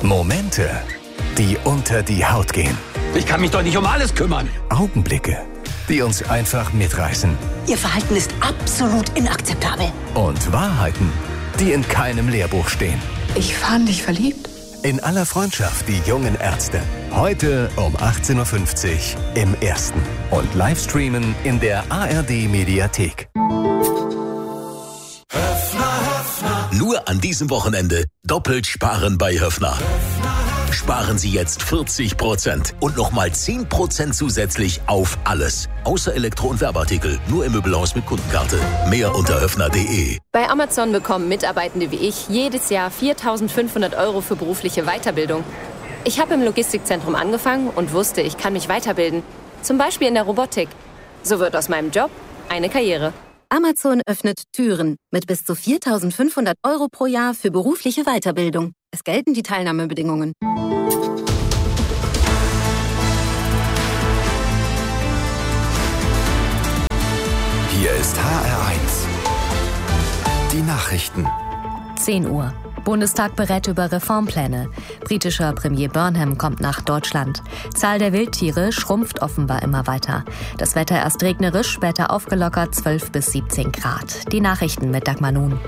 Momente, die unter die Haut gehen. Ich kann mich doch nicht um alles kümmern. Augenblicke, die uns einfach mitreißen. Ihr Verhalten ist absolut inakzeptabel. Und Wahrheiten, die in keinem Lehrbuch stehen. Ich fand dich verliebt. In aller Freundschaft, die jungen Ärzte. Heute um 18.50 Uhr im Ersten. Und Livestreamen in der ARD-Mediathek. Nur an diesem Wochenende doppelt sparen bei Höffner. Sparen Sie jetzt 40% und nochmal 10% zusätzlich auf alles. Außer Elektro- und Werbeartikel. Nur im Möbelhaus mit Kundenkarte. Mehr unter höffner.de. Bei Amazon bekommen Mitarbeitende wie ich jedes Jahr 4.500 € für berufliche Weiterbildung. Ich habe im Logistikzentrum angefangen und wusste, ich kann mich weiterbilden. Zum Beispiel in der Robotik. So wird aus meinem Job eine Karriere. Amazon öffnet Türen mit bis zu 4.500 € pro Jahr für berufliche Weiterbildung. Es gelten die Teilnahmebedingungen. Hier ist HR1. Die Nachrichten. 10 Uhr. Bundestag berät über Reformpläne. Britischer Premier Burnham kommt nach Deutschland. Zahl der Wildtiere schrumpft offenbar immer weiter. Das Wetter erst regnerisch, später aufgelockert 12 bis 17 Grad. Die Nachrichten mit Dagmar Nun.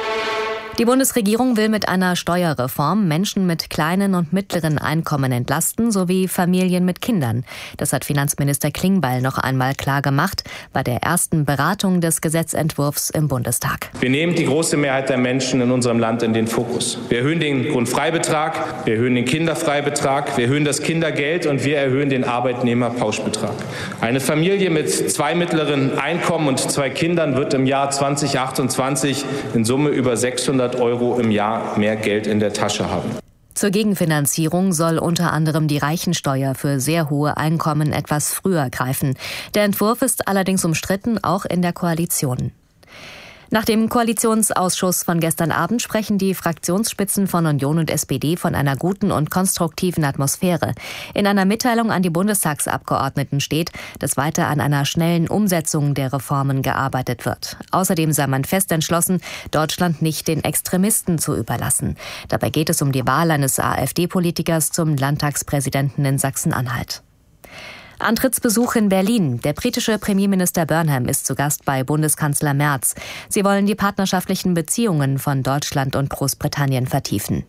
Die Bundesregierung will mit einer Steuerreform Menschen mit kleinen und mittleren Einkommen entlasten, sowie Familien mit Kindern. Das hat Finanzminister Klingbeil noch einmal klar gemacht bei der ersten Beratung des Gesetzentwurfs im Bundestag. Wir nehmen die große Mehrheit der Menschen in unserem Land in den Fokus. Wir erhöhen den Grundfreibetrag, wir erhöhen den Kinderfreibetrag, wir erhöhen das Kindergeld und wir erhöhen den Arbeitnehmerpauschbetrag. Eine Familie mit 2 mittleren Einkommen und 2 Kindern wird im Jahr 2028 in Summe über 600 € im Jahr mehr Geld in der Tasche haben. Zur Gegenfinanzierung soll unter anderem die Reichensteuer für sehr hohe Einkommen etwas früher greifen. Der Entwurf ist allerdings umstritten, auch in der Koalition. Nach dem Koalitionsausschuss von gestern Abend sprechen die Fraktionsspitzen von Union und SPD von einer guten und konstruktiven Atmosphäre. In einer Mitteilung an die Bundestagsabgeordneten steht, dass weiter an einer schnellen Umsetzung der Reformen gearbeitet wird. Außerdem sei man fest entschlossen, Deutschland nicht den Extremisten zu überlassen. Dabei geht es um die Wahl eines AfD-Politikers zum Landtagspräsidenten in Sachsen-Anhalt. Antrittsbesuch in Berlin. Der britische Premierminister Burnham ist zu Gast bei Bundeskanzler Merz. Sie wollen die partnerschaftlichen Beziehungen von Deutschland und Großbritannien vertiefen.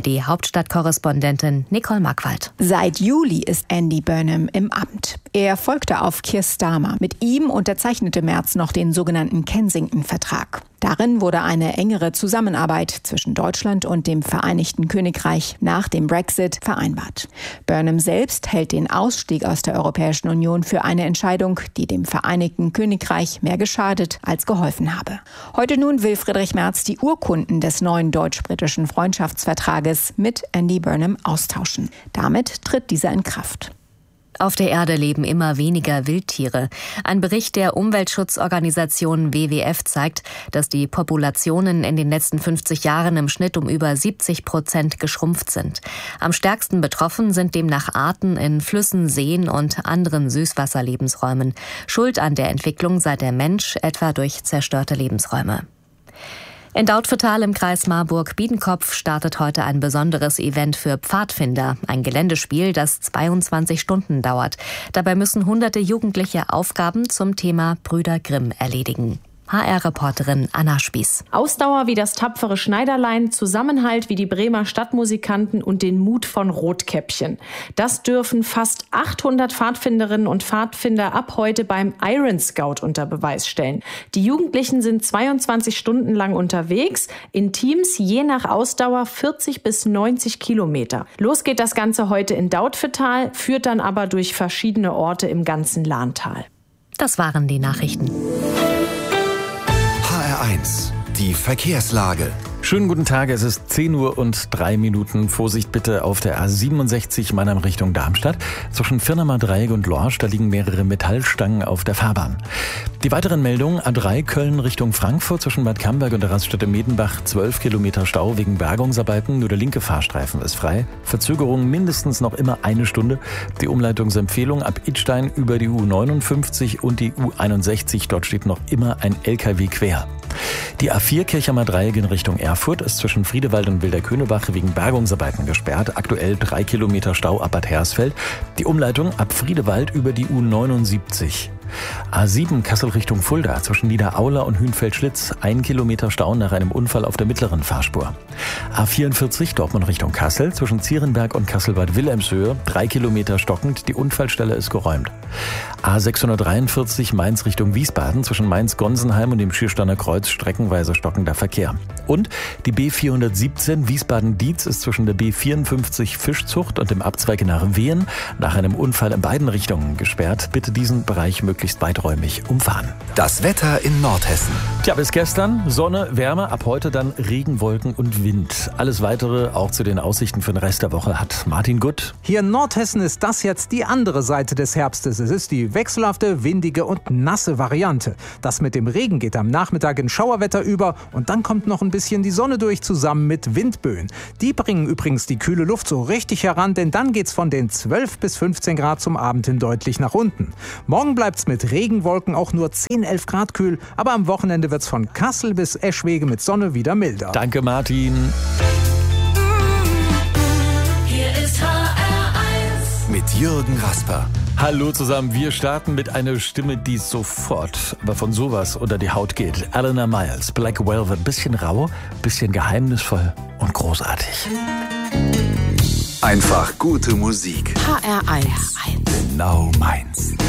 ARD-Hauptstadtkorrespondentin Nicole Markwald. Seit Juli ist Andy Burnham im Amt. Er folgte auf Keir Starmer. Mit ihm unterzeichnete Merz noch den sogenannten Kensington-Vertrag. Darin wurde eine engere Zusammenarbeit zwischen Deutschland und dem Vereinigten Königreich nach dem Brexit vereinbart. Burnham selbst hält den Ausstieg aus der Europäischen Union für eine Entscheidung, die dem Vereinigten Königreich mehr geschadet als geholfen habe. Heute nun will Friedrich Merz die Urkunden des neuen deutsch-britischen Freundschaftsvertrages mit Andy Burnham austauschen. Damit tritt dieser in Kraft. Auf der Erde leben immer weniger Wildtiere. Ein Bericht der Umweltschutzorganisation WWF zeigt, dass die Populationen in den letzten 50 Jahren im Schnitt um über 70% geschrumpft sind. Am stärksten betroffen sind demnach Arten in Flüssen, Seen und anderen Süßwasserlebensräumen. Schuld an der Entwicklung sei der Mensch, etwa durch zerstörte Lebensräume. In Dautphetal im Kreis Marburg-Biedenkopf startet heute ein besonderes Event für Pfadfinder. Ein Geländespiel, das 22 Stunden dauert. Dabei müssen hunderte Jugendliche Aufgaben zum Thema Brüder Grimm erledigen. HR-Reporterin Anna Spieß. Ausdauer wie das tapfere Schneiderlein, Zusammenhalt wie die Bremer Stadtmusikanten und den Mut von Rotkäppchen. Das dürfen fast 800 Pfadfinderinnen und Pfadfinder ab heute beim Iron Scout unter Beweis stellen. Die Jugendlichen sind 22 Stunden lang unterwegs, in Teams je nach Ausdauer 40 bis 90 Kilometer. Los geht das Ganze heute in Dautphetal, führt dann aber durch verschiedene Orte im ganzen Lahntal. Das waren die Nachrichten. HR1, die Verkehrslage. Schönen guten Tag, es ist 10 Uhr und 3 Minuten. Vorsicht bitte auf der A67 Mannheim Richtung Darmstadt. Zwischen Firnamer Dreieck und Lorsch, da liegen mehrere Metallstangen auf der Fahrbahn. Die weiteren Meldungen: A3 Köln Richtung Frankfurt zwischen Bad Camberg und der Raststätte Medenbach 12 Kilometer Stau wegen Bergungsarbeiten. Nur der linke Fahrstreifen ist frei. Verzögerung mindestens noch immer 1 Stunde. Die Umleitungsempfehlung ab Idstein über die U59 und die U61. Dort steht noch immer ein LKW quer. Die A4 Kirchheimer Dreieck in Richtung Erfurt ist zwischen Friedewald und Wilderkönebach wegen Bergungsarbeiten gesperrt. Aktuell 3 Kilometer Stau ab Bad Hersfeld. Die Umleitung ab Friedewald über die U79. A7 Kassel Richtung Fulda zwischen Niederaula und Hünfeld-Schlitz 1 Kilometer Stau nach einem Unfall auf der mittleren Fahrspur. A44 Dortmund Richtung Kassel zwischen Zierenberg und Kassel-Bad Wilhelmshöhe 3 Kilometer stockend, die Unfallstelle ist geräumt. A643 Mainz Richtung Wiesbaden zwischen Mainz-Gonsenheim und dem Schiersteiner Kreuz streckenweise stockender Verkehr. Und die B417 Wiesbaden-Dietz ist zwischen der B54 Fischzucht und dem Abzweig nach Wehen nach einem Unfall in beiden Richtungen gesperrt. Bitte diesen Bereich möglichst weiträumig umfahren. Das Wetter in Nordhessen. Tja, bis gestern Sonne, Wärme, ab heute dann Regenwolken und Wind. Alles Weitere, auch zu den Aussichten für den Rest der Woche, hat Martin Gutt. Hier in Nordhessen ist das jetzt die andere Seite des Herbstes. Es ist die wechselhafte, windige und nasse Variante. Das mit dem Regen geht am Nachmittag in Schauerwetter über und dann kommt noch ein bisschen die Sonne durch, zusammen mit Windböen. Die bringen übrigens die kühle Luft so richtig heran, denn dann geht's von den 12 bis 15 Grad zum Abend hin deutlich nach unten. Morgen bleibt's mit Regenwolken auch nur 10, 11 Grad kühl, aber am Wochenende wird's von Kassel bis Eschwege mit Sonne wieder milder. Danke, Martin. Hier ist HR1 mit Jürgen Rasper. Hallo zusammen, wir starten mit einer Stimme, die sofort aber von sowas unter die Haut geht. Eleanor Miles, Black Velvet, bisschen rau, bisschen geheimnisvoll und großartig. Einfach gute Musik. HR1 Genau meins.